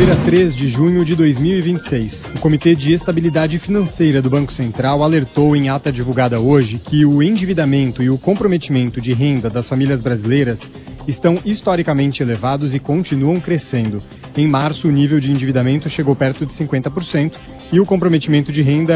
Segunda-feira, 3 de junho de 2026. O Comitê de Estabilidade Financeira do Banco Central alertou em ata divulgada hoje que o endividamento e o comprometimento de renda das famílias brasileiras estão historicamente elevados e continuam crescendo. Em março, o nível de endividamento chegou perto de 50% e o comprometimento de renda